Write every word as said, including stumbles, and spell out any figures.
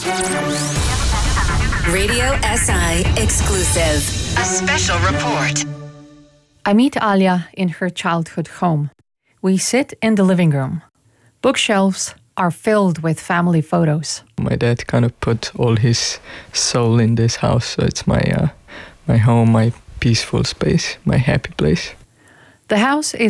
Radio S I exclusive. A special report. I meet Alia in her childhood home. We sit in the living room. Bookshelves are filled with family photos. My dad kind of put all his soul in this house, so it's my uh, my home, my peaceful space, my happy place. The house is